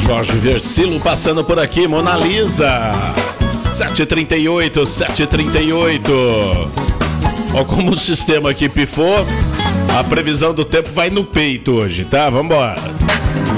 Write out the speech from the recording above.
Jorge Versilo passando por aqui, Mona Lisa. 7h38, 7h38. Ó, como o sistema aqui pifou, a previsão do tempo vai no peito hoje, tá? Vambora.